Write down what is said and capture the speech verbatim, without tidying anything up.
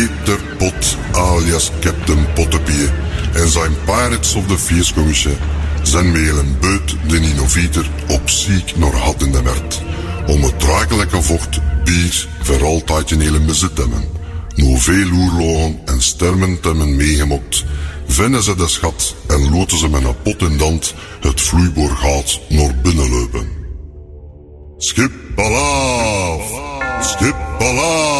Peter Pot alias Captain Pottepie en zijn Pirates of the Feerskommisje zijn met een beut de innovator op ziek naar had in de mert. Om het draaglijke vocht bier voor altijd in hele bezit hebben. Nu veel oerlogen en stermen hebben meegemokt, vinden ze de schat en loten ze met een pot in dand het vloeiboorgaat naar binnen lopen. Schip alaaf! Schip alaaf!